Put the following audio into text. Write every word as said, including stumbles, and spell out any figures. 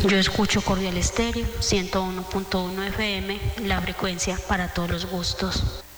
Yo escucho Cordial Estéreo, ciento uno punto uno F M, la frecuencia para todos los gustos.